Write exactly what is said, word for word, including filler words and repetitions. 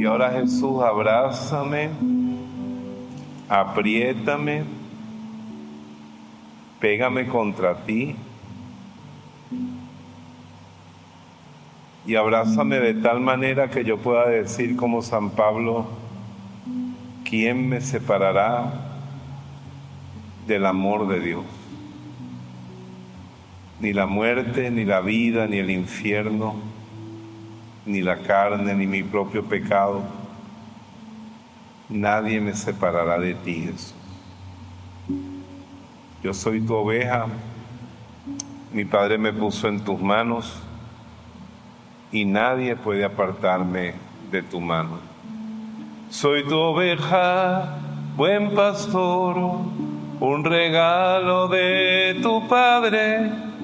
ahora, Jesús, abrázame, apriétame, pégame contra ti y abrázame de tal manera que yo pueda decir como San Pablo: ¿quién me separará del amor de Dios? Ni la muerte, ni la vida, ni el infierno, ni la carne, ni mi propio pecado. Nadie me separará de ti, Jesús. Yo soy tu oveja, mi Padre me puso en tus manos y nadie puede apartarme de tu mano. Soy tu oveja, buen pastor, un regalo de tu Padre.